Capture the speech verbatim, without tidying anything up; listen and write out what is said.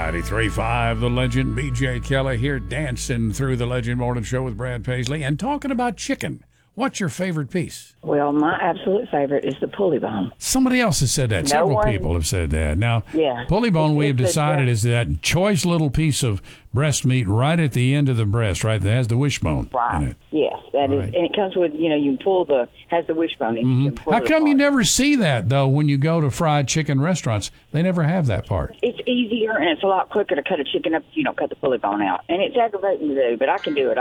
ninety-three point five, The Legend. B J Kelly here, dancing through the Legend Morning Show with Brad Paisley and talking about chicken. What's your favorite piece? Well, my absolute favorite is the pulley bone. Somebody else has said that. No Several one- people have said that. Now, Yeah. pulley bone, It's- we've it's a decided, breast- is that choice little piece of breast meat right at the end of the breast, right? That has the wishbone in Right. it. Yes, that is, Right. and it comes with, you know, you can pull the, has the wishbone. And you can pull How it come you apart. never see that, though, when you go to fried chicken restaurants? They never have that part. It's easier and it's a lot quicker to cut a chicken up if you don't cut the pulley bone out. And it's aggravating to do, but I can do it.